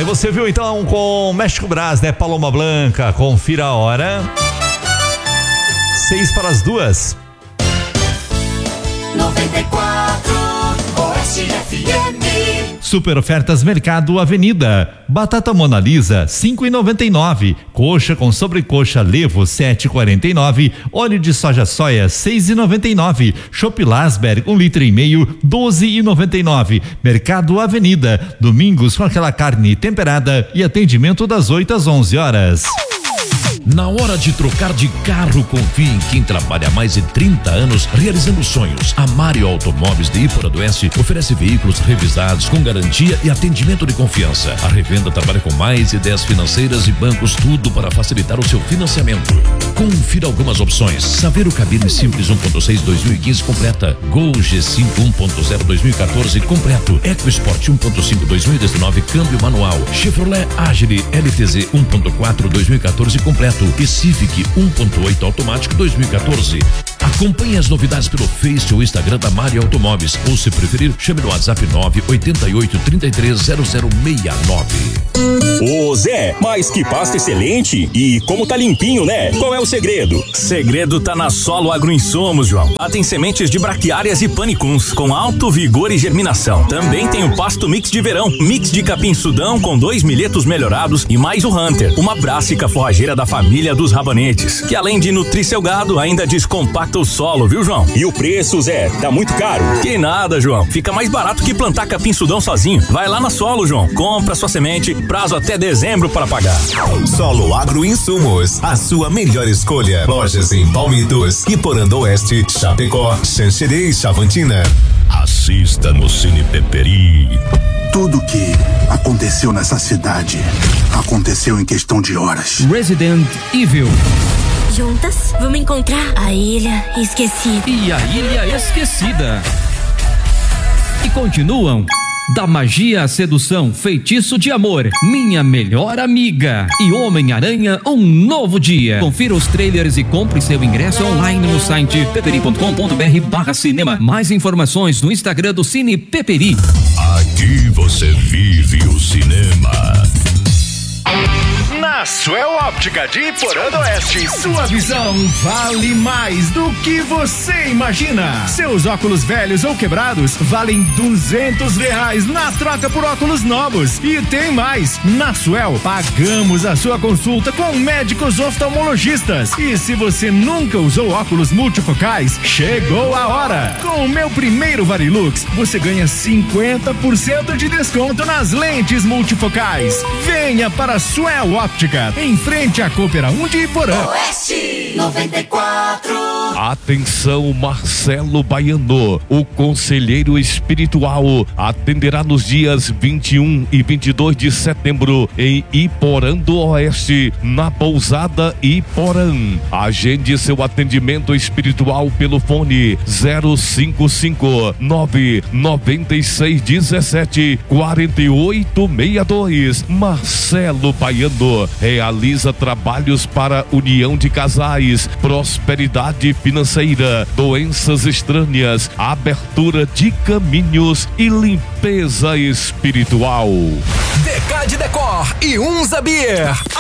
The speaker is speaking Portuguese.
Aí você viu então com México Brás, né? Paloma Blanca, confira a hora. 6:02. 94 Oeste FM. Super ofertas Mercado Avenida. Batata Mona Lisa 5,99. Coxa com sobrecoxa Levo 7,49. Óleo de soja soia 6,99. Chopp Lasberg 1,5 litro 12,99. Mercado Avenida. Domingos com aquela carne temperada e atendimento das 8 às 11 horas. Na hora de trocar de carro, confie em quem trabalha há mais de 30 anos realizando sonhos. A Mário Automóveis de Iporã do Oeste oferece veículos revisados com garantia e atendimento de confiança. A revenda trabalha com mais de 10 financeiras e bancos, tudo para facilitar o seu financiamento. Confira algumas opções: Saveiro Cabine Simples 1.6 2015 completa, Gol G5 1.0 2014 completo, EcoSport 1.5 2019 câmbio manual, Chevrolet Agile LTZ 1.4 2014 completo e Civic 1.8 automático 2014. Acompanhe as novidades pelo Face ou Instagram da Mário Automóveis, ou se preferir, chame no WhatsApp 988330069. Ô Zé, mas que pasta excelente! E como tá limpinho, né? Qual é o segredo? Segredo tá na Solo Agroinsumos, João. Ela tem sementes de braquiárias e panicuns com alto vigor e germinação. Também tem o pasto mix de verão, mix de capim sudão com 2 milhetos melhorados e mais o Hunter, uma brássica forrageira da família dos rabanetes, que além de nutrir seu gado, ainda descompacta o solo, viu, João? E o preço, Zé? Tá muito caro? Que nada, João. Fica mais barato que plantar capim sudão sozinho. Vai lá na Solo, João. Compra sua semente, prazo até dezembro para pagar. Solo Agroinsumos, a sua melhor escolha. Lojas em Palmitos, Iporã do Oeste, Chapecó, Xanxerê e Chavantina. Assista no Cine Peperi. Tudo que aconteceu nessa cidade aconteceu em questão de horas. Resident Evil. Juntas, vamos encontrar a Ilha Esquecida. E a Ilha Esquecida. E continuam: Da Magia à Sedução, Feitiço de Amor, Minha Melhor Amiga e Homem-Aranha, Um Novo Dia. Confira os trailers e compre seu ingresso online no site peperi.com.br/cinema. Mais informações no Instagram do Cine Peperi. Aqui você vive o cinema. Na Suel Óptica de Iporã do Oeste, sua visão vale mais do que você imagina. Seus óculos velhos ou quebrados valem R$200 na troca por óculos novos. E tem mais, na Suel pagamos a sua consulta com médicos oftalmologistas. E se você nunca usou óculos multifocais, chegou a hora. Com o meu primeiro Varilux, você ganha 50% de desconto nas lentes multifocais. Venha para a Suel Óptica, em frente à Coopera 1 de Iporã. Oeste 94. Atenção, Marcelo Baiano, o conselheiro espiritual, atenderá nos dias 21 e 22 de setembro em Iporã do Oeste, na pousada Iporã. Agende seu atendimento espiritual pelo fone 055-99617-4862. Marcelo Baiano realiza trabalhos para união de casais, prosperidade financeira, doenças estranhas, abertura de caminhos e limpeza espiritual. Decade Decor e Unza Beer